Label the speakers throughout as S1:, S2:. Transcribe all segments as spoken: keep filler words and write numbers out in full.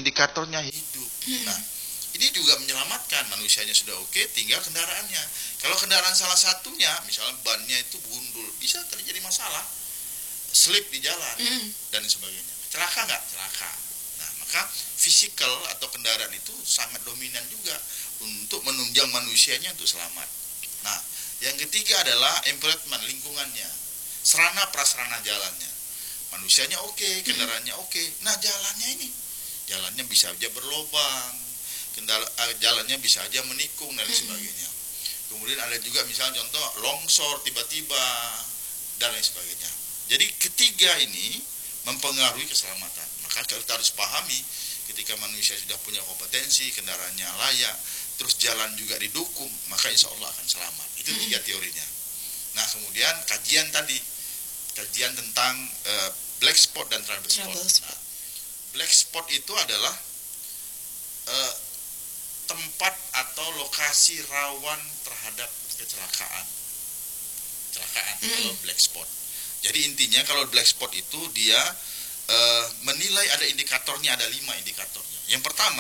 S1: indikatornya hidup. Nah, ini juga menyelamatkan, manusianya sudah oke, tinggal kendaraannya. Kalau kendaraan salah satunya, misalnya bannya itu gundul, bisa terjadi masalah, slip di jalan dan sebagainya. Celaka nggak? Celaka. Nah, maka fisikal atau kendaraan itu sangat dominan juga untuk menunjang manusianya untuk selamat. Nah, yang ketiga adalah environment, lingkungannya, serana prasarana jalannya. Manusianya oke, kendaraannya oke. Nah, jalannya ini, jalannya bisa aja berlobang, kendala, jalannya bisa aja menikung dan sebagainya. Kemudian ada juga misalnya contoh longsor tiba-tiba dan lain sebagainya. Jadi ketiga ini mempengaruhi keselamatan. Maka kita harus pahami ketika manusia sudah punya kompetensi, kendaraannya layak, terus jalan juga didukung, maka insya Allah akan selamat. Itu tiga teorinya. Nah, kemudian kajian tadi, kajian tentang uh, black spot dan trouble spot. Nah, black spot itu adalah uh, tempat atau lokasi rawan terhadap kecelakaan. Kecelakaan mm. kalau black spot. Jadi intinya kalau black spot itu dia uh, menilai ada indikatornya, ada lima indikatornya. Yang pertama,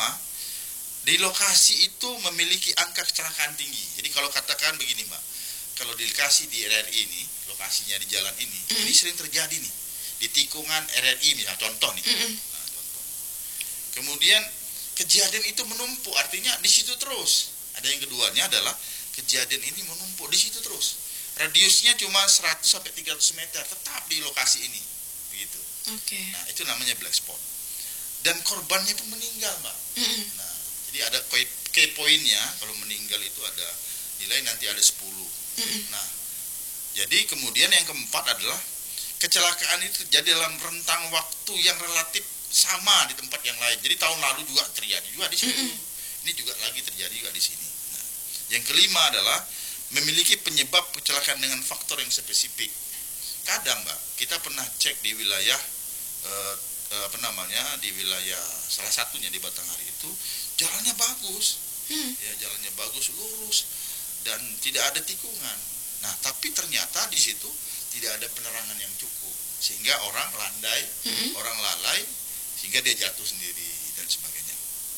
S1: di lokasi itu memiliki angka kecelakaan tinggi. Jadi kalau katakan begini Mbak, kalau di lokasi di R R I ini, lokasinya di jalan ini, mm. ini sering terjadi nih. Di tikungan R R I misalnya, contoh nih. Mm. Nah, contoh. Kemudian kejadian itu menumpuk, artinya di situ terus. Ada yang keduanya adalah kejadian ini menumpuk di situ terus. Radiusnya cuma seratus sampai tiga ratus meter, tetap di lokasi ini. Begitu.
S2: Oke. Okay.
S1: Nah, itu namanya black spot. Dan korbannya pun meninggal, Mbak. Mm-hmm. Nah, jadi ada key poinnya, kalau meninggal itu ada nilai nanti ada sepuluh. Mm-hmm. Nah, jadi kemudian yang keempat adalah kecelakaan itu terjadi dalam rentang waktu yang relatif sama di tempat yang lain. Jadi tahun lalu juga terjadi juga di sini. Mm-hmm. Ini juga lagi terjadi juga di sini. Nah, yang kelima adalah memiliki penyebab kecelakaan dengan faktor yang spesifik. Kadang, Mbak, kita pernah cek di wilayah eh, eh, apa namanya di wilayah salah satunya di Batanghari itu jalannya bagus, hmm. ya jalannya bagus lurus dan tidak ada tikungan. Nah, tapi ternyata di situ tidak ada penerangan yang cukup sehingga orang landai, hmm. orang lalai sehingga dia jatuh sendiri dan sebagainya.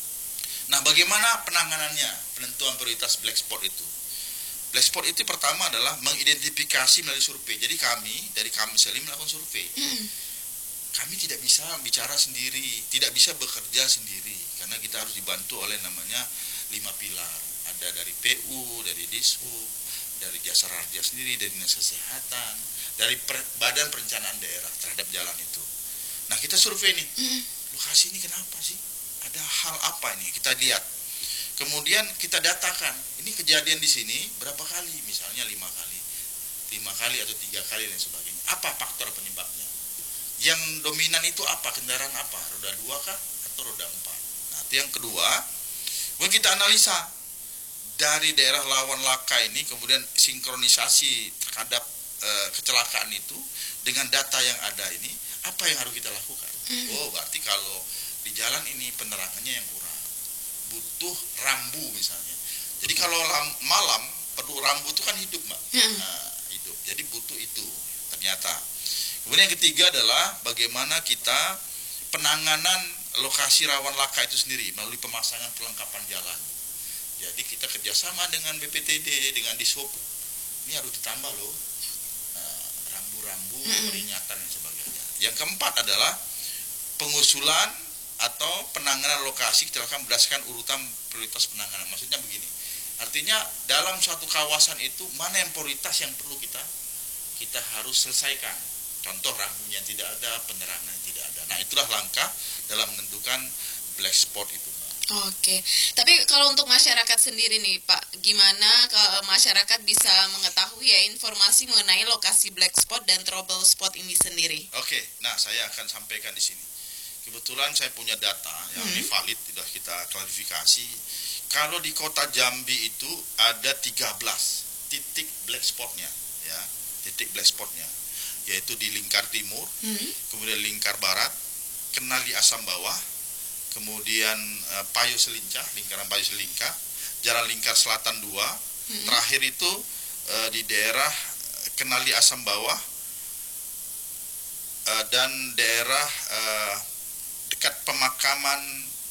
S1: Nah, bagaimana penanganannya, penentuan prioritas black spot itu? Black spot itu pertama adalah mengidentifikasi melalui survei. Jadi kami dari kami Selim melakukan survei. Mm. Kami tidak bisa bicara sendiri, tidak bisa bekerja sendiri karena kita harus dibantu oleh namanya lima pilar. Ada dari P U, dari Dishub, dari Jasa Raja sendiri, dari Dinas Kesehatan, dari per, Badan Perencanaan Daerah terhadap jalan itu. Nah, kita survei nih. Mm. Lokasi ini kenapa sih? Ada hal apa ini? Kita lihat. Kemudian kita datakan, ini kejadian di sini berapa kali, misalnya lima kali, lima kali atau tiga kali dan sebagainya. Apa faktor penyebabnya? Yang dominan itu apa? Kendaraan apa? Roda dua kah atau roda empat? Nah, itu yang kedua. Kemudian kita analisa dari daerah lawan laka ini, kemudian sinkronisasi terhadap e, kecelakaan itu dengan data yang ada ini, apa yang harus kita lakukan? Oh, berarti kalau di jalan ini penerangannya yang kurang. Butuh rambu misalnya. Jadi kalau lam, malam perlu rambu itu kan hidup, Mbak. Hmm. Nah, hidup. Jadi butuh itu ternyata. Kemudian yang ketiga adalah bagaimana kita penanganan lokasi rawan laka itu sendiri melalui pemasangan perlengkapan jalan. Jadi kita kerjasama dengan B P T D, dengan Dishub. Ini harus ditambah loh. Nah, rambu-rambu, hmm. peringatan dan sebagainya. Yang keempat adalah pengusulan atau penanganan lokasi kecelakaan berdasarkan urutan prioritas penanganan. Maksudnya begini, artinya dalam suatu kawasan itu mana yang prioritas yang perlu kita kita harus selesaikan. Contoh rambunya tidak ada, penerangan tidak ada. Nah, itulah langkah dalam menentukan black spot itu.
S2: Oke, tapi kalau untuk masyarakat sendiri nih Pak, gimana kalau masyarakat bisa mengetahui ya informasi mengenai lokasi black spot dan trouble spot ini sendiri?
S1: Oke, nah saya akan sampaikan di sini. Kebetulan saya punya data yang hmm. ini valid, sudah kita klarifikasi. Kalau di kota Jambi itu ada tiga belas titik black spotnya, ya, titik black spotnya, yaitu di lingkar timur, hmm. kemudian lingkar barat, Kenali Asam Bawah, kemudian uh, Payo Selincah, lingkaran Payo Selincah, Jalan Lingkar Selatan dua, hmm. terakhir itu uh, di daerah Kenali Asam Bawah uh, dan daerah uh, dekat pemakaman